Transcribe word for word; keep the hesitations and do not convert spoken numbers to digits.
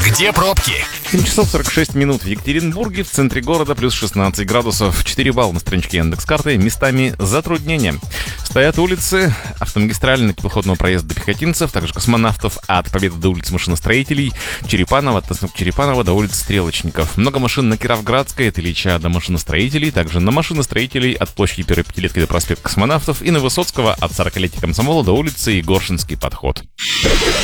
Где пробки? семь часов сорок шесть минут в Екатеринбурге, в центре города плюс шестнадцать градусов, четыре балла на страничке Яндекс.Карты, местами затруднения. Стоят улицы автомагистрального теплоходного проезда до Пехотинцев, также Космонавтов от Победы до улицы Машиностроителей, Черепанова от остановки Черепанова до улицы Стрелочников. Много машин на Кировградской от Ильича до Машиностроителей, также на Машиностроителей от площади Первой Пятилетки до проспекта Космонавтов и на Высоцкого от сорокалетия Комсомола до улицы Егоршинский подход.